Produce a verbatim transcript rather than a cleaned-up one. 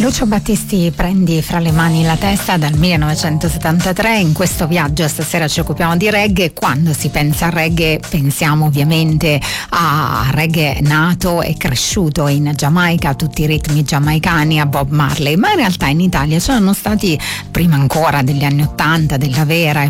Lucio Battisti, Prendi fra le mani la testa, dal millenovecentosettantatré. In questo viaggio stasera ci occupiamo di reggae. Quando si pensa a reggae pensiamo ovviamente a reggae nato e cresciuto in Giamaica, tutti i ritmi giamaicani, a Bob Marley, ma in realtà in Italia c'erano stati, prima ancora degli anni ottanta, della vera e